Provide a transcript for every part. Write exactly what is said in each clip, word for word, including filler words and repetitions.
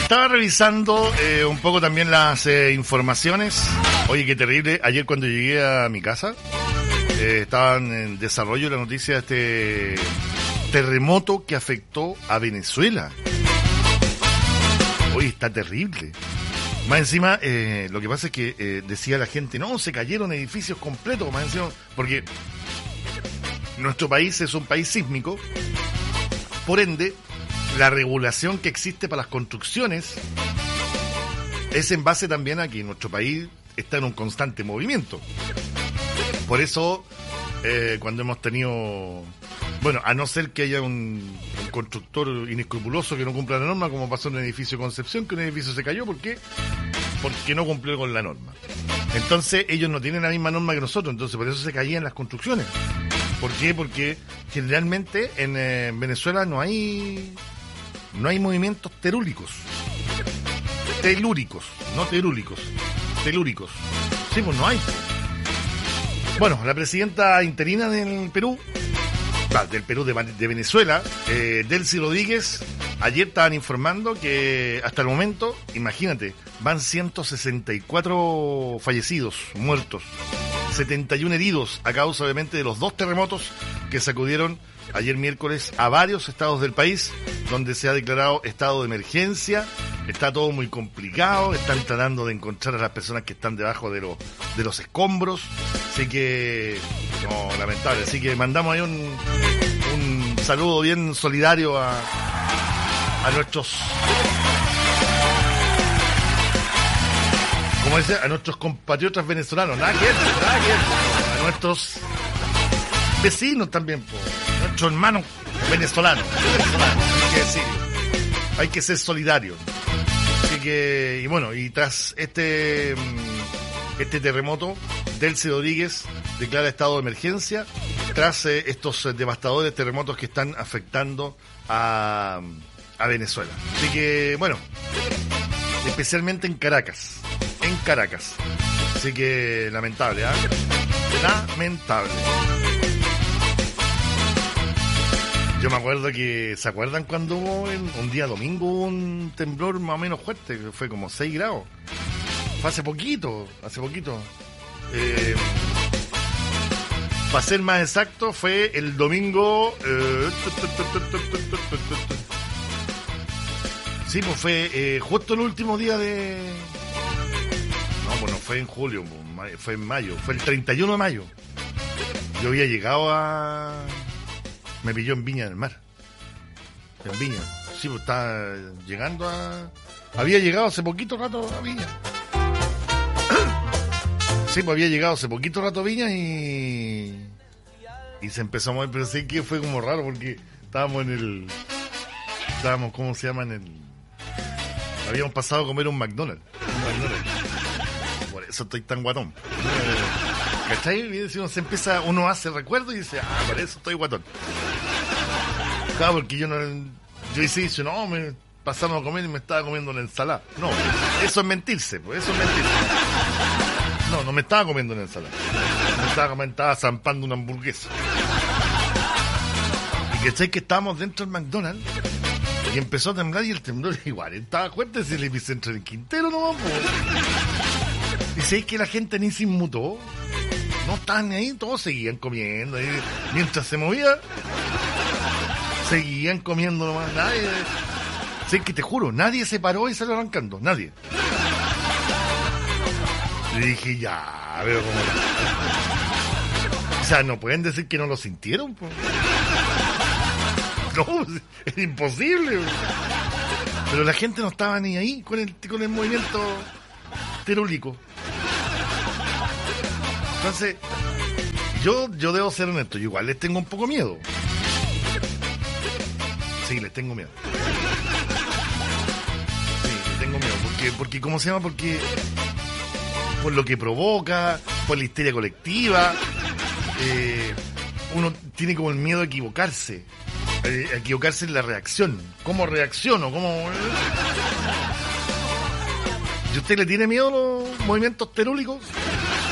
Estaba revisando eh, un poco también las eh, informaciones. Oye, qué terrible. Ayer cuando llegué a mi casa, eh, estaban en desarrollo la noticia de este terremoto que afectó a Venezuela. Oye, está terrible. Más encima, eh, lo que pasa es que eh, decía la gente, no, se cayeron edificios completos, más encima, porque nuestro país es un país sísmico, por ende, la regulación que existe para las construcciones es en base también a que nuestro país está en un constante movimiento. Por eso, eh, cuando hemos tenido... Bueno, a no ser que haya un, un constructor inescrupuloso que no cumpla la norma, como pasó en el edificio Concepción, que un edificio se cayó, ¿por qué? Porque no cumplió con la norma. Entonces, ellos no tienen la misma norma que nosotros, entonces por eso se caían las construcciones. ¿Por qué? Porque generalmente en eh, Venezuela no hay... No hay movimientos terúlicos. Telúricos, no terúlicos. Telúricos. Sí, pues no hay. Bueno, la presidenta interina del Perú, del Perú, de, de Venezuela, eh, Delcy Rodríguez, ayer estaban informando que hasta el momento, imagínate, van ciento sesenta y cuatro fallecidos, muertos, setenta y uno heridos a causa obviamente de los dos terremotos que sacudieron ayer miércoles a varios estados del país, donde se ha declarado estado de emergencia. Está todo muy complicado, están tratando de encontrar a las personas que están debajo de, los de los escombros, así que, no, lamentable, así que mandamos ahí un, un saludo bien solidario a, a nuestros, como dice, a nuestros compatriotas venezolanos, nada que ver, nada que ver, a nuestros vecinos también, po, nuestros hermanos venezolanos, venezolanos, hay que decirlo, hay que ser solidarios. Así que, y bueno, y tras este este terremoto, Delcy Rodríguez declara estado de emergencia tras eh, estos eh, devastadores terremotos que están afectando a, a Venezuela. Así que, bueno, especialmente en Caracas, en Caracas. Así que, lamentable, ¿ah? ¿eh? Lamentable. Yo me acuerdo que, ¿se acuerdan cuando hubo en, un día domingo hubo un temblor más o menos fuerte? Que fue como seis grados. Fue hace poquito, hace poquito. Eh, para ser más exacto, fue el domingo... Eh, sí, pues fue eh, justo el último día de... No, bueno, fue en julio, fue en mayo, fue el treinta y uno de mayo. Yo había llegado a... Me pilló en Viña del Mar. En Viña. Sí, pues estaba llegando a... Había llegado hace poquito rato a Viña. Sí, pues había llegado hace poquito rato a Viña y... Y se empezó a mover, pero sí que fue como raro porque estábamos en el... Estábamos, ¿cómo se llama? En el... Habíamos pasado a comer un McDonald's. Un McDonald's. Por eso estoy tan guatón. ¿Cachai? Y si uno se empieza, uno hace recuerdo y dice, ah, por eso estoy guatón. Claro, porque yo no, yo hice dicho, no, me pasaron a comer y me estaba comiendo una ensalada. No, eso es mentirse, pues eso es mentirse. No, no me estaba comiendo una ensalada. Me estaba, me estaba zampando una hamburguesa. Y ¿cachai? Que estábamos dentro del McDonald's y empezó a temblar y el temblor igual. Estaba fuerte, si el epicentro del Quintero, no vamos. Y sé que la gente ni se inmutó. No estaban ahí, todos seguían comiendo. Ahí, mientras se movía, seguían comiendo nomás. Nadie. Sé que te juro, nadie se paró y salió arrancando. Nadie. Y dije, ya, veo cómo. O sea, no pueden decir que no lo sintieron, pues. No, es imposible. Pero la gente no estaba ni ahí con el, con el movimiento terúlico. Entonces, yo, yo debo ser honesto, yo igual les tengo un poco miedo. Sí, les tengo miedo. Sí, les tengo miedo. Porque, porque ¿cómo se llama? Porque por lo que provoca, por la histeria colectiva, eh, uno tiene como el miedo a equivocarse. Eh, a equivocarse en la reacción. ¿Cómo reacciono? ¿Cómo...? ¿Y usted le tiene miedo a los movimientos terúlicos?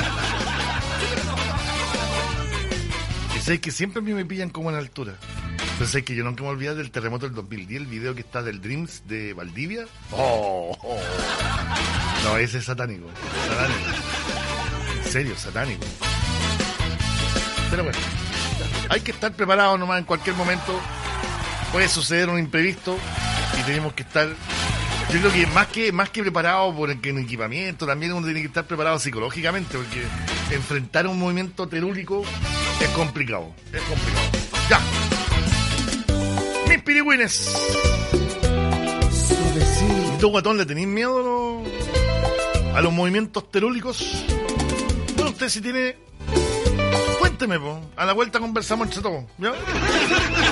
Y sé que siempre a mí me pillan como en altura. Entonces es que yo nunca me olvidé del terremoto del dos mil diez, el video que está del Dreams de Valdivia. Oh, oh. No, ese es satánico. Satánico. En serio, satánico. Pero bueno, hay que estar preparados nomás en cualquier momento. Puede suceder un imprevisto y tenemos que estar... Yo creo que más que más que preparado por el, en equipamiento, también uno tiene que estar preparado psicológicamente, porque enfrentar un movimiento telúrico es complicado. Es complicado. Ya. Mis pirigüines. ¿Y tú, guatón, le tenés miedo a los, a los movimientos telúricos? Bueno, usted si tiene... Cuénteme, po. A la vuelta conversamos entre todos. ¿Ya?